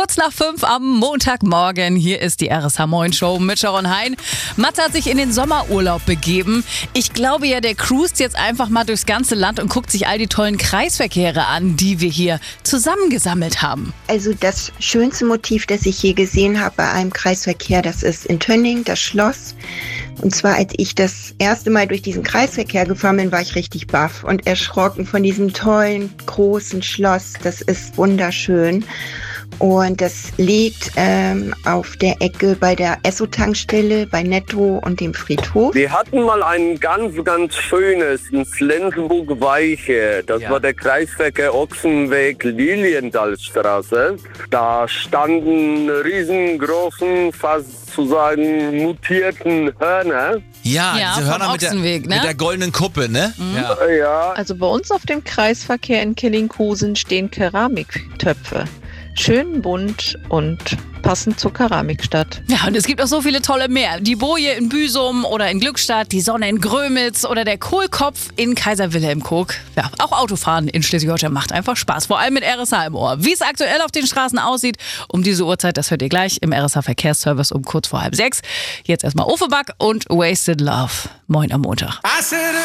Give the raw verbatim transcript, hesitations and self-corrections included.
Kurz nach fünf am Montagmorgen. Hier ist die R S H Moin Show mit Sharon Hein. Matze hat sich in den Sommerurlaub begeben. Ich glaube ja, der cruist jetzt einfach mal durchs ganze Land und guckt sich all die tollen Kreisverkehre an, die wir hier zusammengesammelt haben. Also das schönste Motiv, das ich je gesehen habe bei einem Kreisverkehr, das ist in Tönning, das Schloss. Und zwar, als ich das erste Mal durch diesen Kreisverkehr gefahren bin, war ich richtig baff und erschrocken von diesem tollen, großen Schloss. Das ist wunderschön. Und das liegt ähm, auf der Ecke bei der Esso-Tankstelle, bei Netto und dem Friedhof. Wir hatten mal ein ganz, ganz schönes in Flensburg-Weiche. Das ja. war der Kreisverkehr Ochsenweg-Lilienthalstraße. Da standen riesengroßen, fast zu sagen mutierten Hörner. Ja, Ja, diese vom Hörner mit der, Ochsenweg, ne? mit der goldenen Kuppe, ne? Mhm. Ja. Ja, Also bei uns auf dem Kreisverkehr in Kellinghusen stehen Keramiktöpfe. Schön bunt und passend zur Keramikstadt. Ja, und es gibt auch so viele tolle mehr. Die Boje in Büsum oder in Glückstadt, die Sonne in Grömitz oder der Kohlkopf in Kaiser Wilhelm Koog. Ja, auch Autofahren in Schleswig-Holstein macht einfach Spaß, vor allem mit R S H im Ohr. Wie es aktuell auf den Straßen aussieht, um diese Uhrzeit, das hört ihr gleich im R S H Verkehrsservice um kurz vor halb sechs. Jetzt erstmal Ofeback und Wasted Love. Moin am Montag.